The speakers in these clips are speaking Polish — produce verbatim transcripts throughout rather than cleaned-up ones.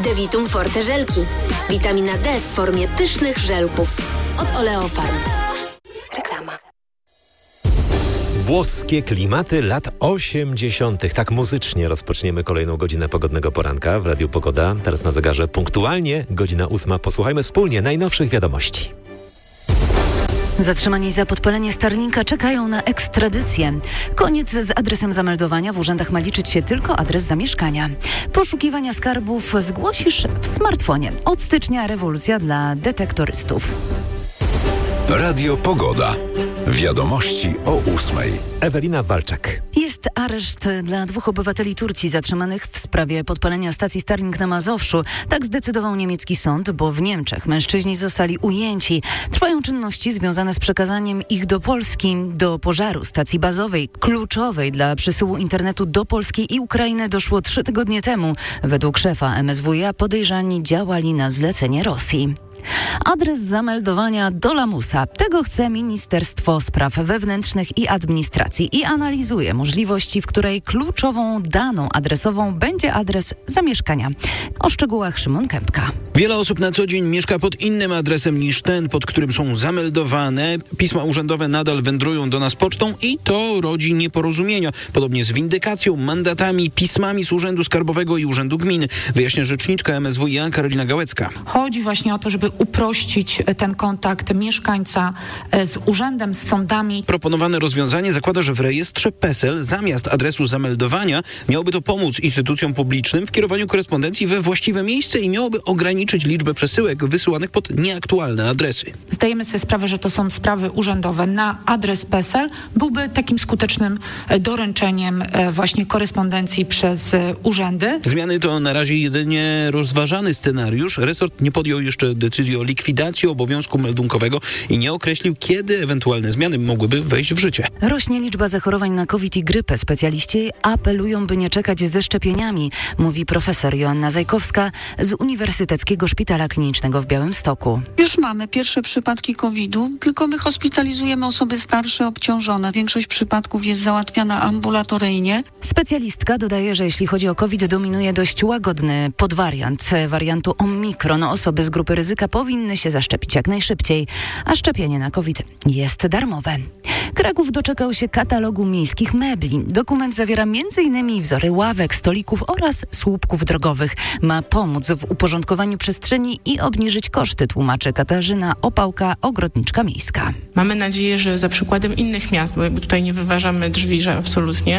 Devitum Forte żelki. Witamina D w formie pysznych żelków. Od Oleofarm. Reklama. Włoskie klimaty lat osiemdziesiątych. Tak muzycznie rozpoczniemy kolejną godzinę pogodnego poranka w Radiu Pogoda. Teraz na zegarze punktualnie godzina ósma. Posłuchajmy wspólnie najnowszych wiadomości. Zatrzymani za podpalenie Starlinka czekają na ekstradycję. Koniec z adresem zameldowania. W urzędach ma liczyć się tylko adres zamieszkania. Poszukiwania skarbów zgłosisz w smartfonie. Od stycznia rewolucja dla detektorystów. Radio Pogoda. Wiadomości o ósmej. Ewelina Walczak. Jest areszt dla dwóch obywateli Turcji zatrzymanych w sprawie podpalenia stacji Starlink na Mazowszu. Tak zdecydował niemiecki sąd, bo w Niemczech mężczyźni zostali ujęci. Trwają czynności związane z przekazaniem ich do Polski. Do pożaru stacji bazowej, kluczowej dla przesyłu internetu do Polski i Ukrainy doszło trzy tygodnie temu. Według szefa M S W iA podejrzani działali na zlecenie Rosji. Adres zameldowania do lamusa. Tego chce Ministerstwo Spraw Wewnętrznych i Administracji i analizuje możliwości, w której kluczową daną adresową będzie adres zamieszkania. O szczegółach Szymon Kępka. Wiele osób na co dzień mieszka pod innym adresem niż ten, pod którym są zameldowane. Pisma urzędowe nadal wędrują do nas pocztą i to rodzi nieporozumienia. Podobnie z windykacją, mandatami, pismami z Urzędu Skarbowego i Urzędu Gminy. Wyjaśnia rzeczniczka M S W iA Karolina Gałecka. Chodzi właśnie o to, żeby uprościć ten kontakt mieszkańca z urzędem, z sądami. Proponowane rozwiązanie zakłada, że w rejestrze PESEL zamiast adresu zameldowania miałoby to pomóc instytucjom publicznym w kierowaniu korespondencji we właściwe miejsce i miałoby ograniczyć liczbę przesyłek wysyłanych pod nieaktualne adresy. Zdajemy sobie sprawę, że to są sprawy urzędowe. Na adres PESEL byłby takim skutecznym doręczeniem właśnie korespondencji przez urzędy. Zmiany to na razie jedynie rozważany scenariusz. Resort nie podjął jeszcze decyzji o likwidacji obowiązku meldunkowego i nie określił, kiedy ewentualne zmiany mogłyby wejść w życie. Rośnie liczba zachorowań na COVID i grypę. Specjaliści apelują, by nie czekać ze szczepieniami, mówi profesor Joanna Zajkowska z Uniwersyteckiego Szpitala Klinicznego w Białymstoku. Już mamy pierwsze przypadki kowidu, tylko my hospitalizujemy osoby starsze, obciążone. Większość przypadków jest załatwiana ambulatoryjnie. Specjalistka dodaje, że jeśli chodzi o COVID, dominuje dość łagodny podwariant wariantu Omikron. Osoby z grupy ryzyka powinny się zaszczepić jak najszybciej, a szczepienie na COVID jest darmowe. Kraków doczekał się katalogu miejskich mebli. Dokument zawiera między innymi wzory ławek, stolików oraz słupków drogowych. Ma pomóc w uporządkowaniu przestrzeni i obniżyć koszty, tłumaczy Katarzyna Opałka, ogrodniczka miejska. Mamy nadzieję, że za przykładem innych miast, bo jakby tutaj nie wyważamy drzwi, że absolutnie,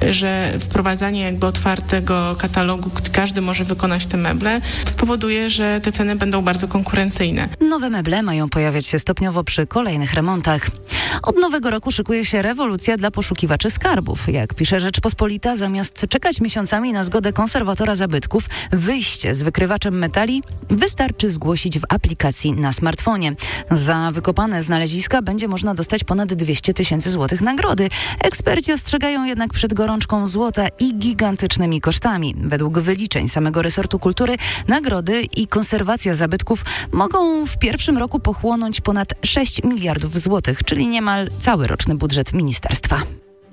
że wprowadzanie jakby otwartego katalogu, każdy może wykonać te meble, spowoduje, że te ceny będą bardzo konkurencyjne. Nowe meble mają pojawiać się stopniowo przy kolejnych remontach. Od nowego roku szykuje się rewolucja dla poszukiwaczy skarbów. Jak pisze Rzeczpospolita, zamiast czekać miesiącami na zgodę konserwatora zabytków, wyjście z wykrywaczem metali wystarczy zgłosić w aplikacji na smartfonie. Za wykopane znaleziska będzie można dostać ponad dwieście tysięcy złotych nagrody. Eksperci ostrzegają jednak przed gorączką złota i gigantycznymi kosztami. Według wyliczeń samego resortu kultury nagrody i konserwacja zabytków mogą w pierwszym roku pochłonąć ponad sześć miliardów złotych, czyli niemal cały roczny budżet ministerstwa.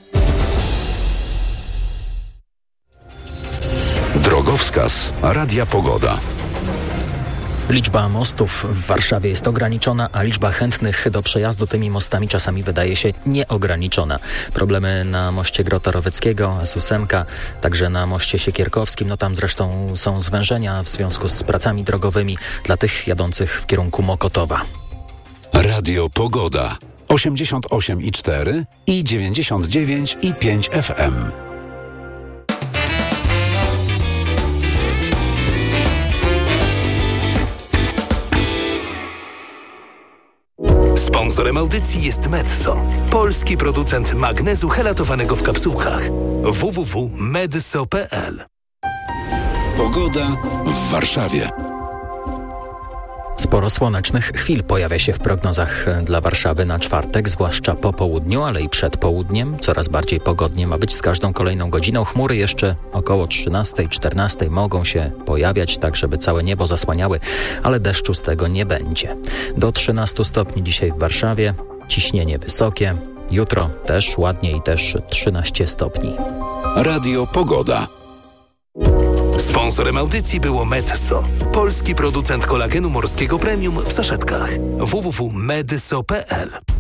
Drogowskaz Radia Pogoda. Liczba mostów w Warszawie jest ograniczona, a liczba chętnych do przejazdu tymi mostami czasami wydaje się nieograniczona. Problemy na moście Grota Roweckiego, S osiem, także na moście Siekierkowskim. No tam zresztą są zwężenia w związku z pracami drogowymi dla tych jadących w kierunku Mokotowa. Radio Pogoda. osiemdziesiąt osiem i cztery i dziewięćdziesiąt dziewięć i pięć F M. Sponsorem audycji jest Metso, polski producent magnezu helatowanego w kapsułkach. w w w kropka medso kropka p l. Pogoda w Warszawie. Sporo słonecznych chwil pojawia się w prognozach dla Warszawy na czwartek, zwłaszcza po południu, ale i przed południem. Coraz bardziej pogodnie ma być z każdą kolejną godziną. Chmury jeszcze około trzynastej, czternastej mogą się pojawiać, tak żeby całe niebo zasłaniały, ale deszczu z tego nie będzie. Do trzynastu stopni dzisiaj w Warszawie, ciśnienie wysokie. Jutro też ładnie i też trzynaście stopni. Radio Pogoda. Sponsorem audycji było Medso, polski producent kolagenu morskiego premium w saszetkach. w w w kropka medso kropka p l